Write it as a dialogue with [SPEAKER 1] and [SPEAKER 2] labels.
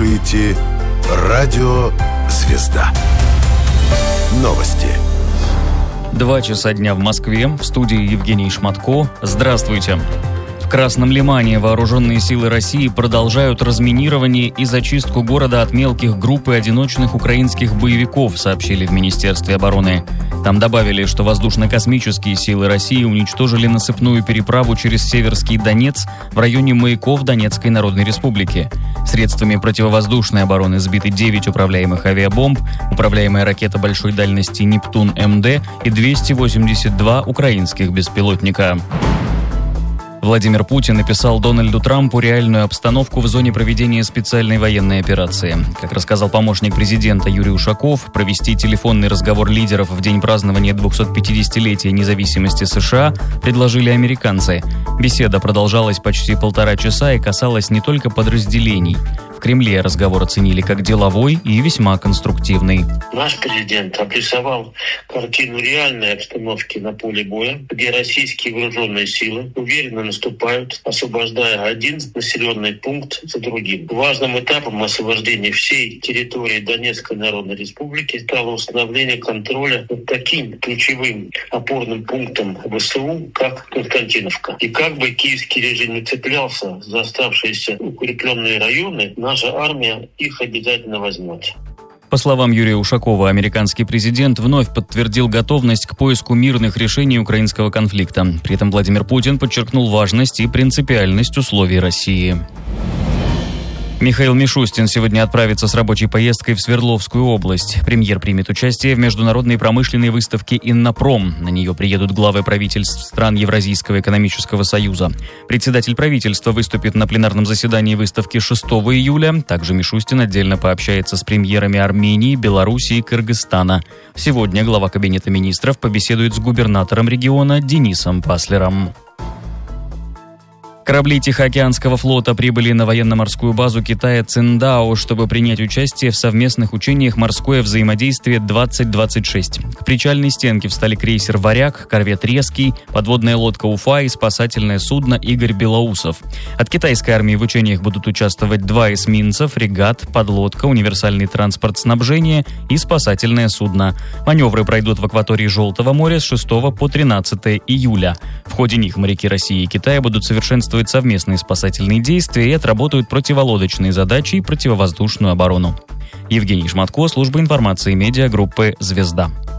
[SPEAKER 1] слушаете Радио Звезда. Новости.
[SPEAKER 2] 2 часа дня в Москве. В студии Евгений Шматко. Здравствуйте. В Красном Лимане вооруженные силы России продолжают разминирование и зачистку города от мелких групп и одиночных украинских боевиков, сообщили в Министерстве обороны. Там добавили, что воздушно-космические силы России уничтожили насыпную переправу через Северский Донец в районе маяков Донецкой Народной Республики. Средствами противовоздушной обороны сбиты 9 управляемых авиабомб, управляемая ракета большой дальности «Нептун-МД» и 282 украинских беспилотника. Владимир Путин написал Дональду Трампу реальную обстановку в зоне проведения специальной военной операции. Как рассказал помощник президента Юрий Ушаков, провести телефонный разговор лидеров в день празднования 250-летия независимости США предложили американцы. Беседа продолжалась почти 1,5 часа и касалась не только подразделений. В Кремле разговор оценили как деловой и весьма конструктивный.
[SPEAKER 3] Наш президент обрисовал картину реальной обстановки на поле боя, где российские вооруженные силы уверенно наступают, освобождая один населенный пункт за другим. Важным этапом освобождения всей территории Донецкой Народной Республики стало установление контроля над таким ключевым опорным пунктом ВСУ, как Константиновка. И как бы киевский режим не цеплялся за оставшиеся укрепленные районы, наша армия их обязательно возьмет.
[SPEAKER 2] По словам Юрия Ушакова, американский президент вновь подтвердил готовность к поиску мирных решений украинского конфликта. При этом Владимир Путин подчеркнул важность и принципиальность условий России. Михаил Мишустин сегодня отправится с рабочей поездкой в Свердловскую область. Премьер примет участие в международной промышленной выставке «Иннопром». На нее приедут главы правительств стран Евразийского экономического союза. Председатель правительства выступит на пленарном заседании выставки 6 июля. Также Мишустин отдельно пообщается с премьерами Армении, Белоруссии и Кыргызстана. Сегодня глава Кабинета министров побеседует с губернатором региона Денисом Паслером. Корабли Тихоокеанского флота прибыли на военно-морскую базу Китая Циндао, чтобы принять участие в совместных учениях «Морское взаимодействие-2026». К причальной стенке встали крейсер «Варяг», корвет «Резкий», подводная лодка «Уфа» и спасательное судно «Игорь Белоусов». От китайской армии в учениях будут участвовать 2 эсминца, фрегат, подлодка, универсальный транспорт снабжения и спасательное судно. Маневры пройдут в акватории Желтого моря с 6 по 13 июля. В ходе них моряки России и Китая будут совершенствовать совместные спасательные действия и отработают противолодочные задачи и противовоздушную оборону. Евгений Шматко, служба информации медиагруппы «Звезда».